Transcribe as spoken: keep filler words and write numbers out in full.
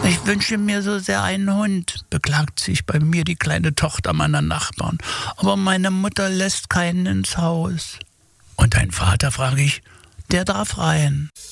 Ich wünsche mir so sehr einen Hund, beklagt sich bei mir die kleine Tochter meiner Nachbarn. Aber meine Mutter lässt keinen ins Haus. Und dein Vater, frage ich, der darf rein.